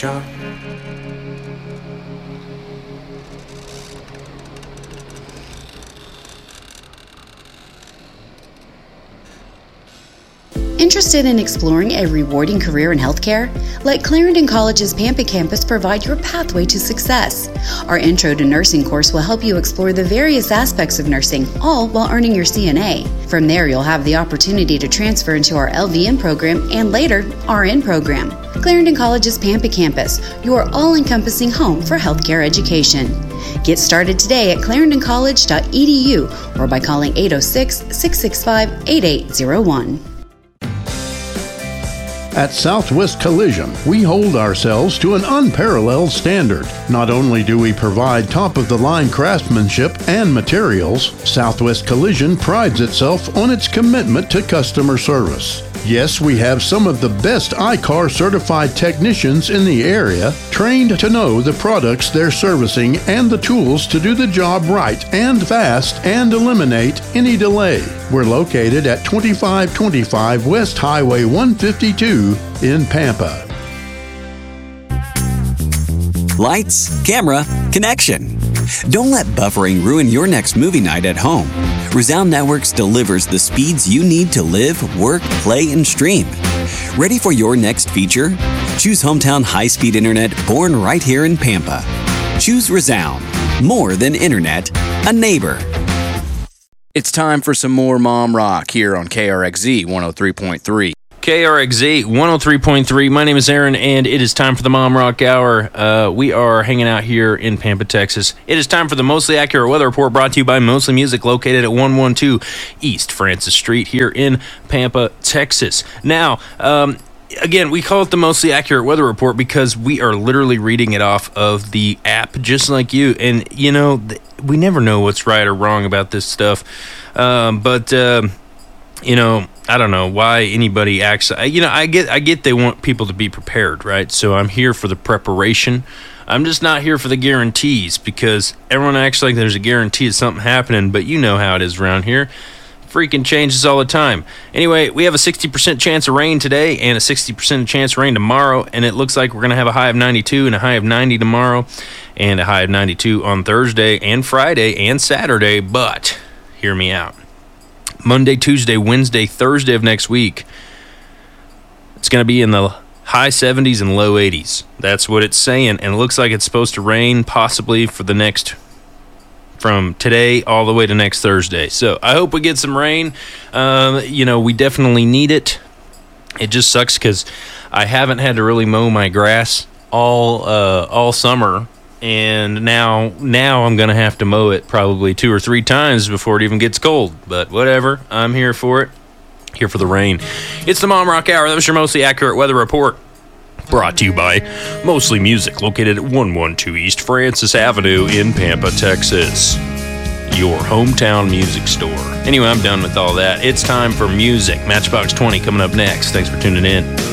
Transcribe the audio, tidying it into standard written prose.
Interested in exploring a rewarding career in healthcare? Let Clarendon College's Pampa campus provide your pathway to success. Our Intro to Nursing course will help you explore the various aspects of nursing, all while earning your CNA. From there, you'll have the opportunity to transfer into our LVN program and later, RN program. Clarendon College's Pampa campus, your all-encompassing home for healthcare education. Get started today at clarendoncollege.edu or by calling 806-665-8801. At Southwest Collision, we hold ourselves to an unparalleled standard. Not only do we provide top-of-the-line craftsmanship and materials, Southwest Collision prides itself on its commitment to customer service. Yes, we have some of the best I-CAR certified technicians in the area, trained to know the products they're servicing and the tools to do the job right and fast and eliminate any delay. We're located at 2525 West Highway 152 in Pampa. Lights, camera, connection. Don't let buffering ruin your next movie night at home. Resound Networks delivers the speeds you need to live, work, play, and stream. Ready for your next feature? Choose hometown high-speed internet born right here in Pampa. Choose Resound. More than internet, a neighbor. It's time for some more Mom Rock here on KRXZ 103.3. KRXZ 103.3. My name is Aaron, and it is time for the Mom Rock Hour. We are hanging out here in Pampa, Texas. It is time for the Mostly Accurate Weather Report, brought to you by Mostly Music, located at 112 East Francis Street here in Pampa, Texas. Now, again, we call it the Mostly Accurate Weather Report because we are literally reading it off of the app, just like you. And, you know, we never know what's right or wrong about this stuff. You know, I don't know why anybody acts. I get they want people to be prepared, right? So I'm here for the preparation. I'm just not here for the guarantees, because everyone acts like there's a guarantee of something happening, but you know how it is around here. Freaking changes all the time. Anyway, we have a 60% chance of rain today and a 60% chance of rain tomorrow, and it looks like we're going to have a high of 92 and a high of 90 tomorrow and a high of 92 on Thursday and Friday and Saturday. But hear me out. Monday, Tuesday, Wednesday, Thursday of next week, it's going to be in the high 70s and low 80s. That's what it's saying, and it looks like it's supposed to rain possibly for the next, from today all the way to next Thursday. So I hope we get some rain. We definitely need it. It just sucks because I haven't had to really mow my grass all summer. And now I'm going to have to mow it probably 2 or 3 times before it even gets cold. But whatever, I'm here for it. Here for the rain. It's the Mom Rock Hour. That was your Mostly Accurate Weather Report. Brought to you by Mostly Music, located at 112 East Francis Avenue in Pampa, Texas. Your hometown music store. Anyway, I'm done with all that. It's time for music. Matchbox 20 coming up next. Thanks for tuning in.